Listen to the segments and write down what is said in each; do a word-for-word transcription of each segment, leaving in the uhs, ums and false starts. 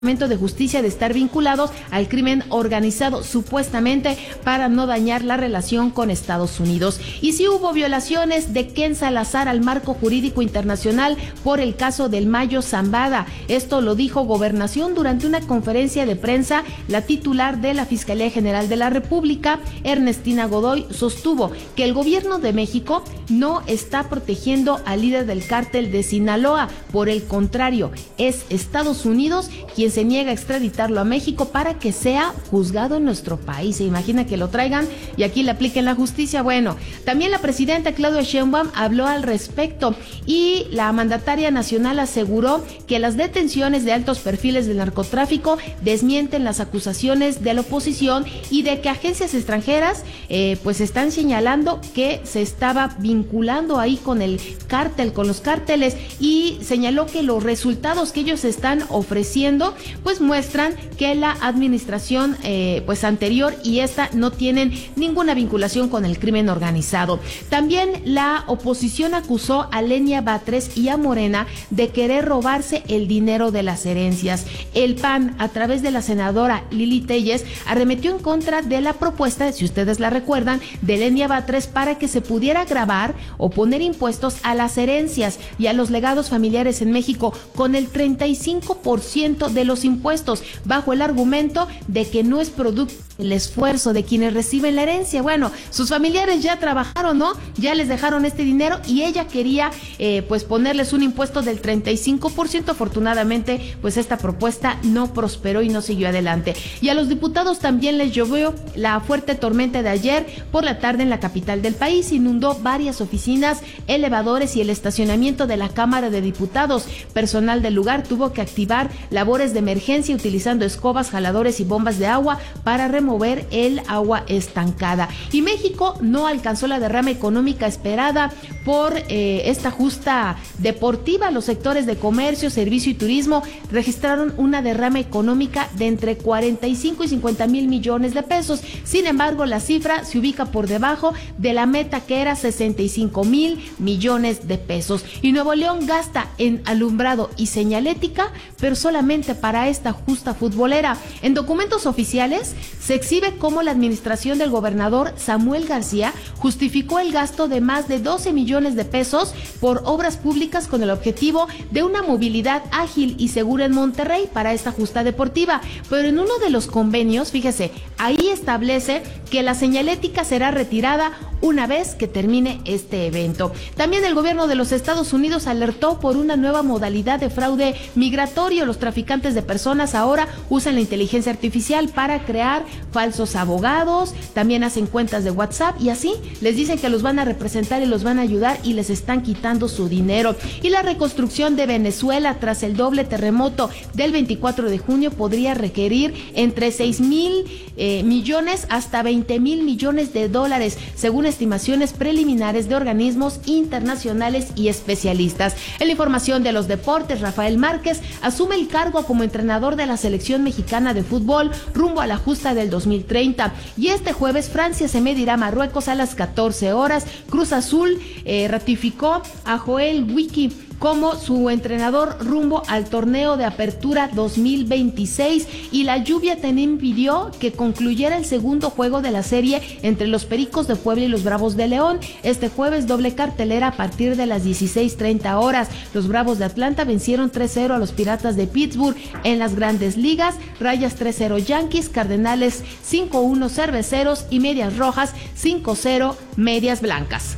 de Justicia de estar vinculados al crimen organizado, supuestamente para no dañar la relación con Estados Unidos. Y si hubo violaciones de Ken Salazar al marco jurídico internacional por el caso del Mayo Zambada. Esto lo dijo Gobernación durante una conferencia de prensa. La titular de la Fiscalía General de la República, Ernestina Godoy, sostuvo que el gobierno de México no está protegiendo al líder del cártel de Sinaloa. Por el contrario, es Estados Unidos quien se niega a extraditarlo a México para que sea juzgado en nuestro país. Se imagina que lo traigan y aquí le apliquen la justicia. Bueno, también la presidenta Claudia Sheinbaum habló al respecto y la mandataria nacional aseguró que las detenciones de altos perfiles del narcotráfico desmienten las acusaciones de la oposición y de que agencias extranjeras eh, pues están señalando que se estaba vinculando ahí con el cártel, con los cárteles, y señaló que los resultados que ellos están ofreciendo pues muestran que la administración eh, pues anterior y esta no tienen ninguna vinculación con el crimen organizado. También la oposición acusó a Lenia Batres y a Morena de querer robarse el dinero de las herencias. El P A N, a través de la senadora Lili Telles, arremetió en contra de la propuesta, si ustedes la recuerdan, de Lenia Batres para que se pudiera gravar o poner impuestos a las herencias y a los legados familiares en México con el treinta y cinco por ciento de los impuestos, bajo el argumento de que no es producto del esfuerzo de quienes reciben la herencia. Bueno, sus familiares ya trabajaron, ¿no? Ya les dejaron este dinero y ella quería eh, pues ponerles un impuesto del treinta y cinco por ciento. Afortunadamente, pues esta propuesta no prosperó y no siguió adelante. Y a los diputados también les llovió la fuerte tormenta de ayer por la tarde en la capital del país. Inundó varias oficinas, elevadores y el estacionamiento de la Cámara de Diputados. Personal del lugar tuvo que activar labores de emergencia utilizando escobas, jaladores y bombas de agua para remover el agua estancada. Y México no alcanzó la derrama económica esperada por eh, esta justa deportiva. Los sectores de comercio, servicio y turismo registraron una derrama económica de entre cuarenta y cinco y cincuenta mil millones de pesos. Sin embargo, la cifra se ubica por debajo de la meta, que era sesenta y cinco mil millones de pesos. Y Nuevo León gasta en alumbrado y señalética, pero solamente para esta justa futbolera. En documentos oficiales se exhibe cómo la administración del gobernador Samuel García justificó el gasto de más de doce millones de pesos por obras públicas con el objetivo de una movilidad ágil y segura en Monterrey para esta justa deportiva. Pero en uno de los convenios, fíjese, ahí establece que la señalética será retirada una vez que termine este evento. También el gobierno de los Estados Unidos alertó por una nueva modalidad de fraude migratorio. Los traficantes de personas ahora usan la inteligencia artificial para crear falsos abogados, también hacen cuentas de WhatsApp y así les dicen que los van a representar y los van a ayudar y les están quitando su dinero. Y la reconstrucción de Venezuela tras el doble terremoto del veinticuatro de junio podría requerir entre seis mil eh, millones hasta veinte mil millones de dólares, según estimaciones preliminares de organismos internacionales y especialistas. En la información de los deportes, Rafael Márquez asume el cargo como entrenador de la selección mexicana de fútbol rumbo a la justa del dos mil treinta. Y este jueves Francia se medirá a Marruecos a las catorce horas. Cruz Azul eh, ratificó a Joel Wiki como su entrenador rumbo al torneo de apertura dos mil veintiséis, y la lluvia también impidió que concluyera el segundo juego de la serie entre los Pericos de Puebla y los Bravos de León. Este jueves doble cartelera a partir de las dieciséis treinta horas. Los Bravos de Atlanta vencieron tres cero a los Piratas de Pittsburgh. En las Grandes Ligas, Rayas tres cero Yankees, Cardenales cinco uno Cerveceros y Medias Rojas cinco cero Medias Blancas.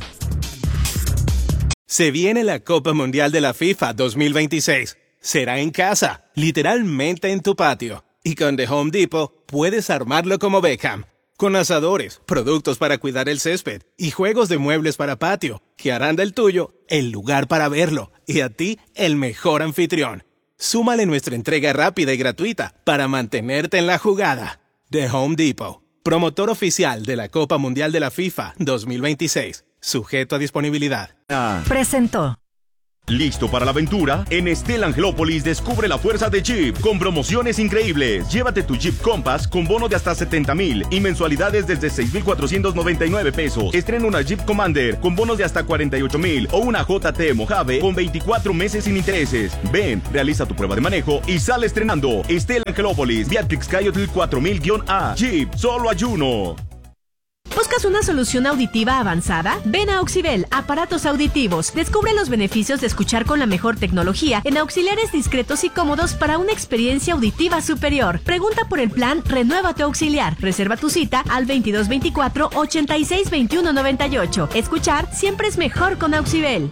Se viene la Copa Mundial de la FIFA dos mil veintiséis. Será en casa, literalmente en tu patio. Y con The Home Depot puedes armarlo como Beckham. Con asadores, productos para cuidar el césped y juegos de muebles para patio, que harán del tuyo el lugar para verlo y a ti el mejor anfitrión. Súmale nuestra entrega rápida y gratuita para mantenerte en la jugada. The Home Depot, promotor oficial de la Copa Mundial de la FIFA dos mil veintiséis. Sujeto a disponibilidad. Presentó ¿Listo para la aventura? En Estel Angelópolis descubre la fuerza de Jeep con promociones increíbles. Llévate tu Jeep Compass con bono de hasta setenta mil y mensualidades desde seis mil cuatrocientos noventa y nueve pesos. Estrena una Jeep Commander con bonos de hasta cuarenta y ocho mil o una J T Mojave con veinticuatro meses sin intereses. Ven, realiza tu prueba de manejo y sale estrenando. Estel Angelópolis, Beatrix Coyote cuatro mil A. Jeep, solo hay uno. ¿Buscas una solución auditiva avanzada? Ven a Auxibel, aparatos auditivos. Descubre los beneficios de escuchar con la mejor tecnología en auxiliares discretos y cómodos para una experiencia auditiva superior. Pregunta por el plan Renueva tu Auxiliar. Reserva tu cita al veintidós veinticuatro, ochenta y seis, veintiuno noventa y ocho. Escuchar siempre es mejor con Auxibel.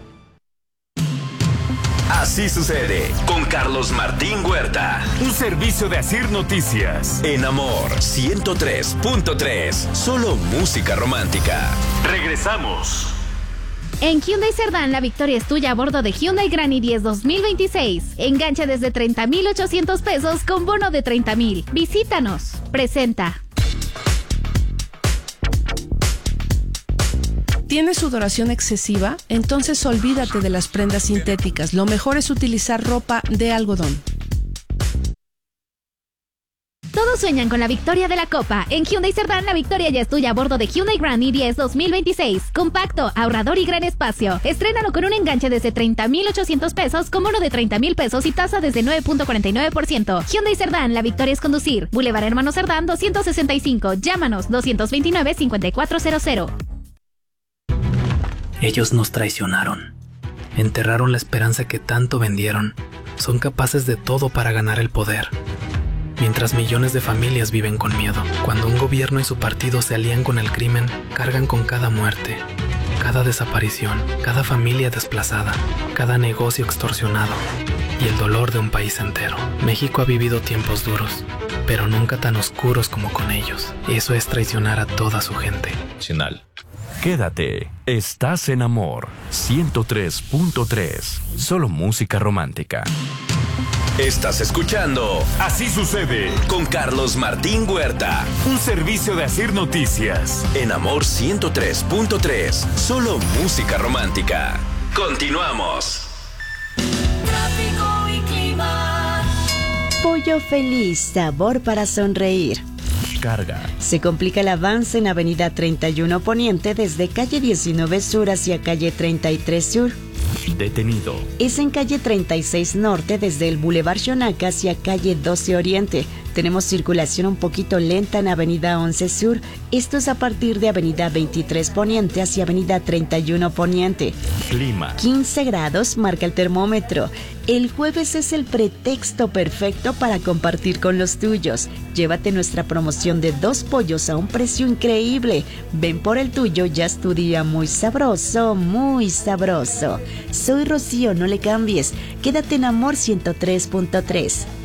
Así sucede con Carlos Martín Huerta. Un servicio de Asir Noticias. En Amor ciento tres punto tres. Solo música romántica. Regresamos. En Hyundai Cerdán, la victoria es tuya a bordo de Hyundai Grand i diez dos mil veintiséis. Enganche desde treinta mil ochocientos pesos con bono de treinta mil. Visítanos. Presenta. ¿Tienes sudoración excesiva? Entonces olvídate de las prendas sintéticas. Lo mejor es utilizar ropa de algodón. Todos sueñan con la victoria de la Copa. En Hyundai Cerdán, la victoria ya es tuya a bordo de Hyundai Grand i diez dos mil veintiséis. Compacto, ahorrador y gran espacio. Estrénalo con un enganche desde treinta mil ochocientos pesos con bono de treinta mil pesos y tasa desde nueve punto cuarenta y nueve por ciento. Hyundai Cerdán, la victoria es conducir. Boulevard Hermano Cerdán doscientos sesenta y cinco. Llámanos doscientos veintinueve, cincuenta y cuatro cero cero. Ellos nos traicionaron. Enterraron la esperanza que tanto vendieron. Son capaces de todo para ganar el poder. Mientras millones de familias viven con miedo. Cuando un gobierno y su partido se alían con el crimen, cargan con cada muerte, cada desaparición, cada familia desplazada, cada negocio extorsionado y el dolor de un país entero. México ha vivido tiempos duros, pero nunca tan oscuros como con ellos. Eso es traicionar a toda su gente. Nacional. Quédate, estás en Amor ciento tres punto tres. Solo música romántica. Estás escuchando Así sucede con Carlos Martín Huerta. Un servicio de Asir Noticias. En Amor ciento tres punto tres. Solo música romántica. Continuamos. Tráfico y clima. Pollo Feliz, sabor para sonreír. Carga. Se complica el avance en Avenida treinta y uno Poniente desde calle diecinueve Sur hacia calle treinta y tres Sur. Detenido. Es en calle treinta y seis Norte desde el Boulevard Xonaca hacia calle doce Oriente. Tenemos circulación un poquito lenta en Avenida once Sur. Esto es a partir de Avenida veintitrés Poniente hacia Avenida treinta y uno Poniente. Clima. quince grados marca el termómetro. El jueves es el pretexto perfecto para compartir con los tuyos. Llévate nuestra promoción de dos pollos a un precio increíble. Ven por el tuyo, ya es tu día muy sabroso, muy sabroso. Soy Rocío, no le cambies. Quédate en Amor ciento tres punto tres.